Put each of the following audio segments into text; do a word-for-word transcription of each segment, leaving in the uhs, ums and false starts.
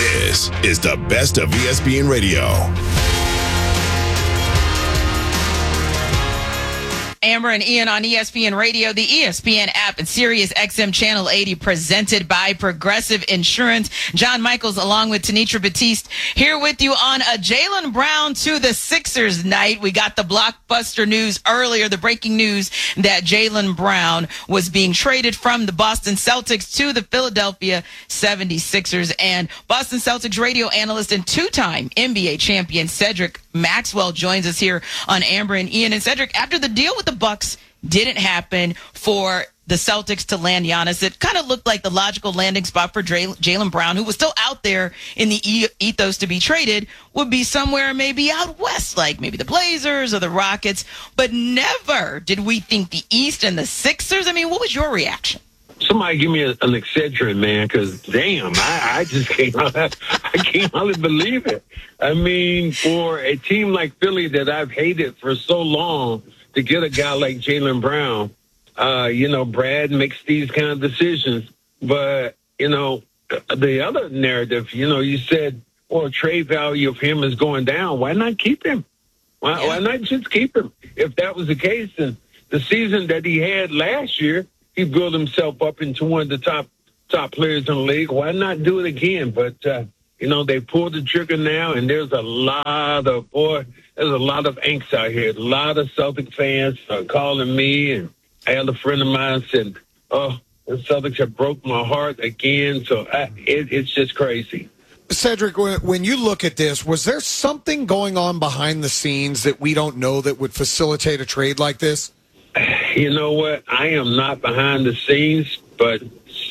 This is the best of E S P N Radio. Amber and Ian on E S P N Radio, the E S P N app, and Sirius X M Channel eighty, presented by Progressive Insurance. John Michaels along with Tanitra Batiste here with you on a Jaylen Brown to the Sixers night. We got the blockbuster news earlier, the breaking news that Jaylen Brown was being traded from the Boston Celtics to the Philadelphia seventy-sixers. And Boston Celtics radio analyst and two-time N B A champion Cedric Maxwell joins us here on Amber and Ian. And Cedric, after the deal with the Bucks didn't happen for the Celtics to land Giannis, it kind of looked like the logical landing spot for Jaylen Brown, who was still out there in the ethos to be traded, would be somewhere maybe out west, like maybe the Blazers or the Rockets. But never did we think the East and the Sixers. I mean, what was your reaction? Somebody give me a, an Excedrin, man, because damn, I, I just can't, I can't hardly believe it. I mean, for a team like Philly that I've hated for so long, to get a guy like Jaylen Brown, uh, you know, Brad makes these kind of decisions. But, you know, the other narrative, you know, you said, well, trade value of him is going down. Why not keep him? Why, yeah. why not just keep him? If that was the case, then the season that he had last year, he built himself up into one of the top top players in the league. Why not do it again? But, uh, you know, they pulled the trigger now, and there's a lot of, boy, there's a lot of angst out here. A lot of Celtic fans are calling me, and I had a friend of mine said, oh, the Celtics have broke my heart again. So I, it, it's just crazy. Cedric, when you look at this, was there something going on behind the scenes that we don't know that would facilitate a trade like this? You know what? I am not behind the scenes, but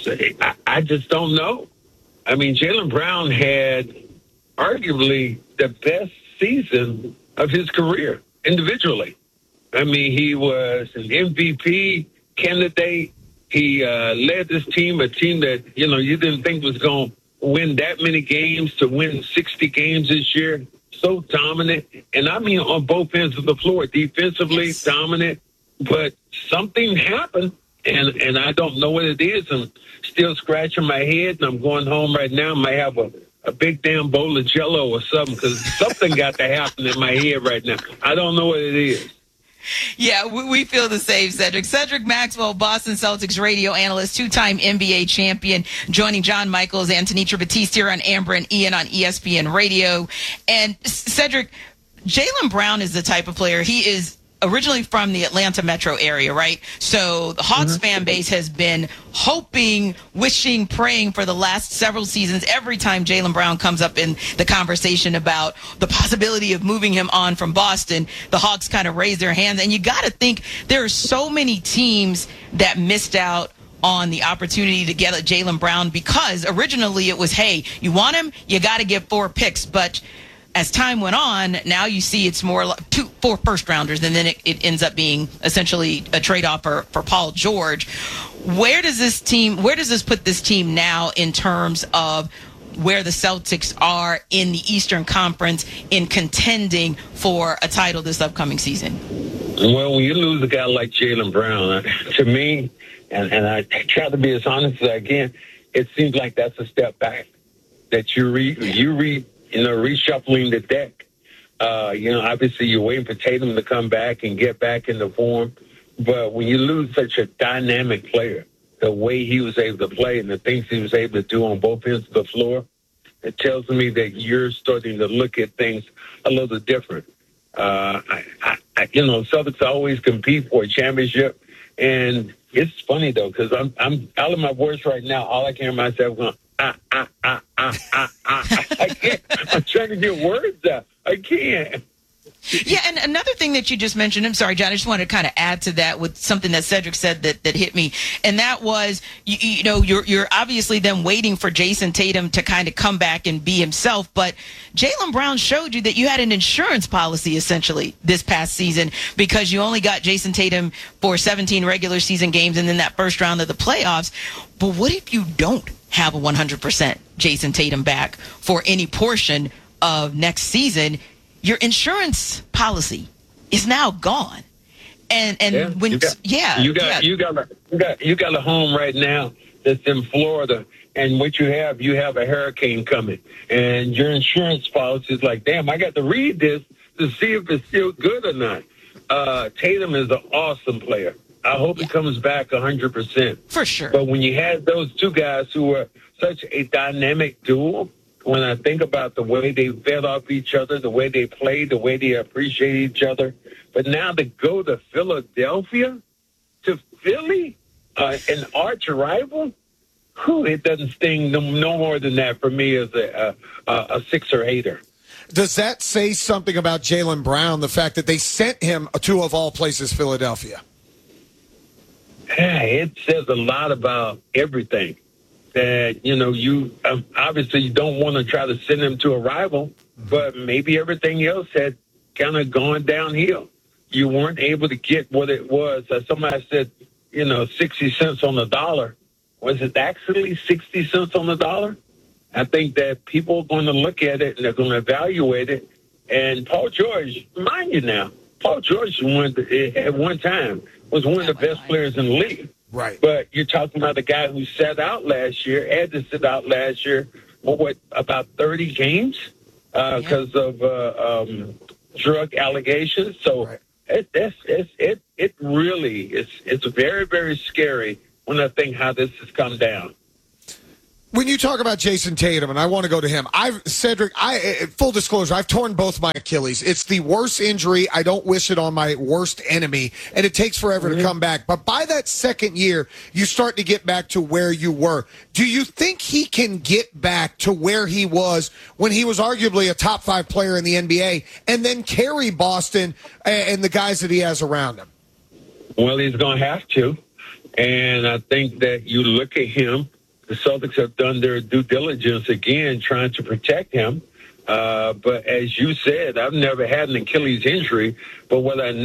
I, I just don't know. I mean, Jaylen Brown had arguably the best season of his career individually. I mean, he was an M V P candidate. He uh, led this team, a team that, you know, you didn't think was going to win that many games, to win sixty games this year. So dominant. And I mean, on both ends of the floor, defensively yes. dominant. But something happened, and, and I don't know what it is. I'm still scratching my head, and I'm going home right now. I might have a, a big damn bowl of Jell-O or something, because something got to happen in my head right now. I don't know what it is. Yeah, we, we feel the same, Cedric. Cedric Maxwell, Boston Celtics radio analyst, two-time N B A champion, joining John Michaels and Tanitra Batiste here on Amber and Ian on E S P N Radio. And Cedric, Jaylen Brown is the type of player, he is originally from the Atlanta metro area, right? So the Hawks mm-hmm. fan base has been hoping, wishing, praying for the last several seasons. Every time Jaylen Brown comes up in the conversation about the possibility of moving him on from Boston, the Hawks kind of raise their hands. And you got to think there are so many teams that missed out on the opportunity to get a Jaylen Brown, because originally it was, hey, you want him, you got to get four picks. But as time went on, now you see it's more like two, four first rounders, and then it, it ends up being essentially a trade-off for, for Paul George. Where does this team, where does this put this team now in terms of where the Celtics are in the Eastern Conference in contending for a title this upcoming season? Well, when you lose a guy like Jaylen Brown, to me, and, and I try to be as honest as I can, it seems like that's a step back. That you re, you re, you know, reshuffling the deck. Uh, you know, obviously you're waiting for Tatum to come back and get back into form. But when you lose such a dynamic player, the way he was able to play and the things he was able to do on both ends of the floor, it tells me that you're starting to look at things a little different. Uh, I, I, I, you know, Celtics always compete for a championship. And it's funny, though, because I'm, I'm out of my voice right now. All I can hear myself going, ah, ah, ah, ah, ah, ah. I can't. I'm trying to get words out. I can't. Yeah, and another thing that you just mentioned, I'm sorry, John, I just wanted to kind of add to that with something that Cedric said that, that hit me, and that was, you, you know, you're you're obviously then waiting for Jason Tatum to kind of come back and be himself, but Jaylen Brown showed you that you had an insurance policy essentially this past season, because you only got Jason Tatum for seventeen regular season games and then that first round of the playoffs. But what if you don't have a one hundred percent Jason Tatum back for any portion of next season? Your insurance policy is now gone, and and yeah, when you got, yeah you got yeah. you got a, you got you got a home right now that's in Florida, And what you have, you have a hurricane coming. And your insurance policy is like, damn, I got to read this to see if it's still good or not. Uh, Tatum is an awesome player. I hope yeah. he comes back one hundred percent. For sure. But when you had those two guys who were such a dynamic duo, when I think about the way they fed off each other, the way they played, the way they appreciate each other, but now to go to Philadelphia, to Philly, uh, an arch rival, whew, it doesn't sting no, no more than that for me as a, a, a Sixer hater. Does that say something about Jaylen Brown, the fact that they sent him to, of all places, Philadelphia? Yeah, it says a lot about everything. That, you know, you um, obviously you don't want to try to send him to a rival, but maybe everything else had kind of gone downhill. You weren't able to get what it was. Uh, somebody said, you know, sixty cents on the dollar. Was it actually sixty cents on the dollar? I think that people are going to look at it and they're going to evaluate it. And Paul George, mind you now, Paul George one, at one time was one of the best players in the league. Right. But you're talking about the guy who sat out last year, had to sit out last year, for what, about thirty games because uh, yeah. of uh, um, drug allegations. So right. it, it's, it's, it, it really is it's very, very scary when I think how this has come down. When you talk about Jason Tatum, and I want to go to him, I've Cedric. I full disclosure, I've torn both my Achilles. It's the worst injury. I don't wish it on my worst enemy, and it takes forever mm-hmm. to come back. But by that second year, you start to get back to where you were. Do you think he can get back to where he was when he was arguably a top five player in the N B A, and then carry Boston and the guys that he has around him? Well, he's going to have to, and I think that you look at him. The Celtics have done their due diligence again, trying to protect him. Uh, but as you said, I've never had an Achilles injury. But what I